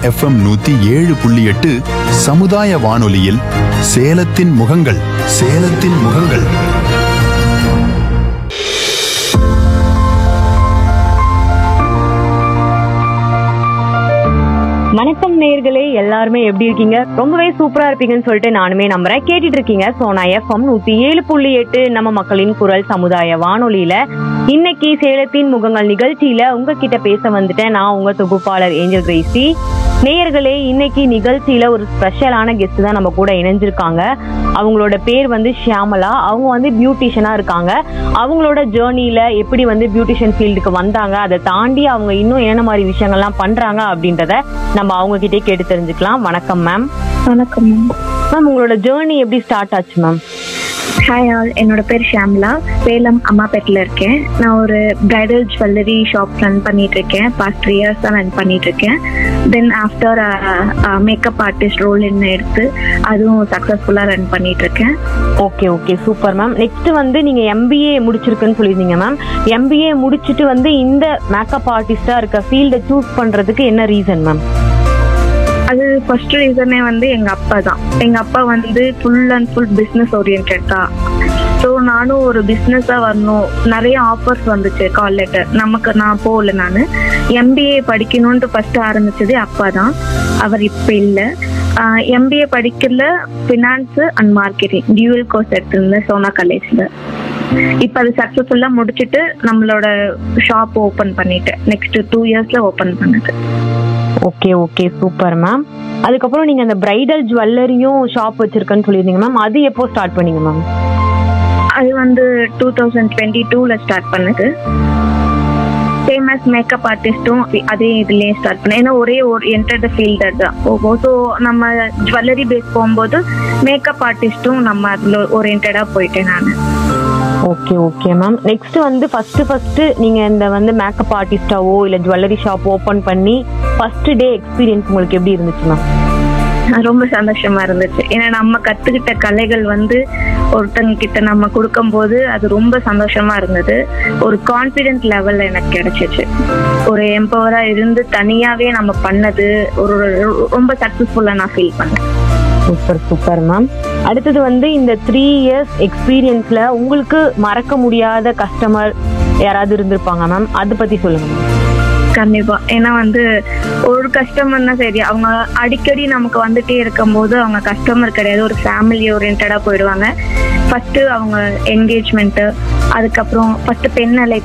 FM 107.8 சமுதாய வானொலியில் சேலத்தின் முகங்கள். சேலத்தின் முகங்கள். வணக்கம் நேயர்களே, எல்லாருமே எப்படி இருக்கீங்க? ரொம்பவே சூப்பரா இருப்பீங்கன்னு சொல்லிட்டு நானுமே நம்புறேன். கேட்டுட்டு இருக்கீங்க சோனா FM 107.8 நம்ம மக்களின் குரல் சமுதாய வானொலியில. இன்னைக்கு சேலத்தின் முகங்கள் நிகழ்ச்சியில உங்ககிட்ட பேச வந்துட்டேன். நான் உங்க தொகுப்பாளர் ஏஞ்சல் கிரேசி. நேயர்களே, இன்னைக்கு நிகழ்ச்சியில ஒரு ஸ்பெஷலான கெஸ்ட் தான் நம்ம கூட இணைஞ்சிருக்காங்க. அவங்களோட பேர் வந்து ஷியாமலா. அவங்க வந்து பியூட்டிஷியனா இருக்காங்க. அவங்களோட ஜேர்னியில எப்படி வந்து பியூட்டிஷியன் ஃபீல்டுக்கு வந்தாங்க, அதை தாண்டி அவங்க இன்னும் என்ன மாதிரி விஷயங்கள்லாம் பண்றாங்க அப்படின்றத நம்ம அவங்க கிட்டே கேட்டு தெரிஞ்சுக்கலாம். வணக்கம் மேம். வணக்கம் மேம், உங்களோட ஜேர்னி எப்படி ஸ்டார்ட் ஆச்சு மேம்? ஹாய் ஆல், என்னோட பேர் ஷியாமலா. சேலம் அம்மாபேட்டில் இருக்கேன். நான் ஒரு பிரைடல் ஜுவல்லரி ஷாப் ரன் பண்ணிட்டு இருக்கேன். பாஸ்ட் 3 years தான் ரன் பண்ணிட்டு இருக்கேன். Then after makeup artist role எடுத்து அதுவும் சக்ஸஸ்ஃபுல்லாக ரன் பண்ணிட்டு இருக்கேன். Okay okay, super ma'am. Next வந்து நீங்க MBA முடிச்சிருக்குன்னு சொல்லியிருந்தீங்க மேம். MBA முடிச்சுட்டு வந்து இந்த மேக்கப் ஆர்டிஸ்டா இருக்க ஃபீல்டை சூஸ் பண்றதுக்கு என்ன ரீசன் மேம்? அது ஃபர்ஸ்ட் ரீசனே வந்து எங்க அப்பா தான். எங்க அப்பா வந்து full and full business orient தான். ஸோ நானும் ஒரு பிஸ்னஸா வரணும். நிறைய ஆஃபர்ஸ் வந்துச்சு, கால் லெட்டர். நான் போகல. நான் MBA படிக்கணும்னு ஃபர்ஸ்ட் ஆரம்பிச்சதே அப்பா தான். அவர் இப்ப இல்லை. MBA படிக்கல, finance and marketing dual course எடுத்திருந்தேன் சோனா காலேஜ்ல. இப்ப அது சக்சஸ்ஃபுல்லா முடிச்சுட்டு நம்மளோட ஷாப் ஓபன் பண்ணிட்டேன். நெக்ஸ்ட் 2 yearsல ஓபன் பண்ணது. Okay okay, super ma'am. அதுக்கப்புறம் நீங்க அந்த பிரைடல் ஜுவல்லரியும் ஷாப் வச்சிருக்கேன்னு சொல்லியிருந்தீங்க மேம். அது எப்போ ஸ்டார்ட் பண்ணீங்க மேம்? அது வந்து 2022ல ஸ்டார்ட் பண்ணது. ஃபேமஸ் மேக்கப் ஆர்டிஸ்டும் அதே இதுலயே ஸ்டார்ட் பண்ணேன். ஏன்னா ஒரே என்டர்ட ஃபீல்டர் தான். ஸோ நம்ம ஜுவல்லரி பேஸ் போகும்போது மேக்கப் ஆர்டிஸ்டும் நம்ம அதுல ஓரியன்டா போயிட்டேன் நான். Okay okay ma'am. நெக்ஸ்ட் வந்து ஃபர்ஸ்ட் நீங்க இந்த வந்து மேக்கப் ஆர்டிஸ்டாவோ இல்ல ஜுவல்லரி ஷாப் ஓபன் பண்ணி ஃபர்ஸ்ட் டே எக்ஸ்பீரியன்ஸ் உங்களுக்கு எப்படி இருந்துச்சு மேம்? ரொம்ப சந்தோஷமா இருந்துச்சு. ஏன்னா நம்ம கத்துக்கிட்ட கலைகள் வந்து ஒருத்தங்க கிட்ட நம்ம கொடுக்கும் போது அது ரொம்ப சந்தோஷமா இருந்தது. ஒரு கான்பிடென்ட் லெவல்ல எனக்கு கிடைச்சிச்சு. ஒரு எம்பவரா இருந்து தனியாவே நம்ம பண்ணது ஒரு ரொம்ப சக்சஸ்ஃபுல்லா நான் ஃபீல் பண்ணேன். Super super ma'am. அடுத்தது வந்து இந்த 3 years எக்ஸ்பீரியன்ஸ்ல உங்களுக்கு மறக்க முடியாத கஸ்டமர் யாராவது இருந்திருப்பாங்க மேம், அதை பத்தி சொல்லுங்க மேம். கண்டிப்பா. ஏன்னா வந்து ஒரு கஸ்டமர்னா சரி, அவங்க அடிக்கடி நமக்கு வந்துட்டே இருக்கும் போது அவங்க கஸ்டமர் கிடையாது, ஒரு ஃபேமிலி ஓரியன்டா போயிடுவாங்க. ஃபர்ஸ்ட் அவங்க என்கேஜ்மெண்ட், அதுக்கப்புறம் ஃபர்ஸ்ட் பெண் அலை